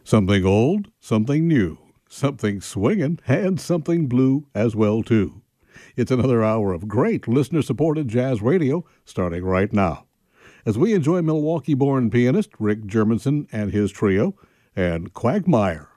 Something old, something new, something swinging, and something blue as well, too. It's another hour of great listener-supported jazz radio starting right now. As we enjoy Milwaukee-born pianist Rick Germanson and his trio, and Quagmire